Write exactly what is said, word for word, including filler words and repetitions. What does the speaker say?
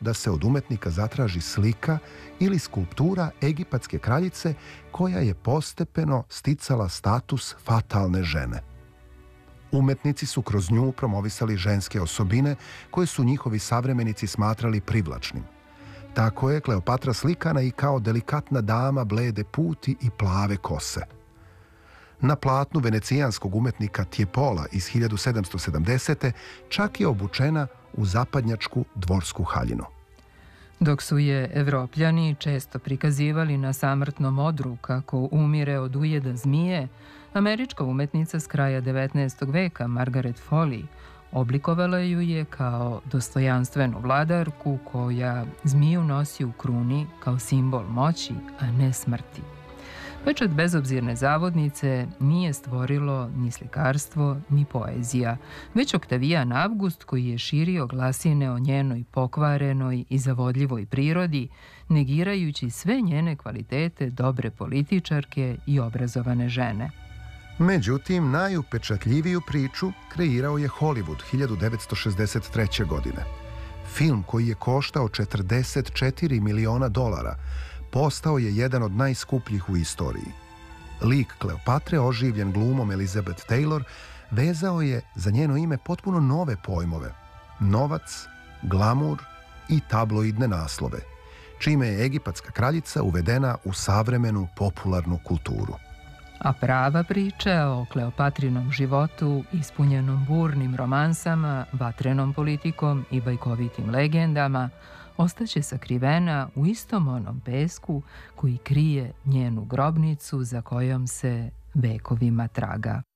da se od umetnika zatraži slika ili skulptura egipatske kraljice koja je postepeno sticala status fatalne žene. Umetnici su kroz nju promovisali ženske osobine koje su njihovi savremenici smatrali privlačnim. Tako je Kleopatra slikana i kao delikatna dama blede puti i plave kose. Na platnu venecijanskog umetnika Tiepola iz hiljadu sedamsto sedamdesete čak je obučena u zapadnjačku dvorsku haljinu. Dok su je Evropljani često prikazivali na samrtnom odru kako umire od ujeda zmije, američka umetnica s kraja devetnaestog veka Margaret Foley oblikovala ju je kao dostojanstvenu vladarku koja zmiju nosi u kruni kao simbol moći, a ne smrti. Pečat bezobzirne zavodnice nije stvorilo ni slikarstvo, ni poezija, već Oktavijan Avgust koji je širio glasine o njenoj pokvarenoj i zavodljivoj prirodi, negirajući sve njene kvalitete dobre političarke i obrazovane žene. Međutim, najupečatljiviju priču kreirao je Hollywood hiljadu devetsto šezdeset treće. godine. Film koji je koštao četrdeset četiri miliona dolara postao je jedan od najskupljih u istoriji. Lik Kleopatre, oživljen glumom Elizabeth Taylor, vezao je za njeno ime potpuno nove pojmove: novac, glamur i tabloidne naslove, čime je egipatska kraljica uvedena u savremenu popularnu kulturu. A prava priča o Kleopatrinom životu, ispunjenom burnim romansama, vatrenom politikom i bajkovitim legendama, ostaće sakrivena u istom onom pesku koji krije njenu grobnicu za kojom se vekovima traga.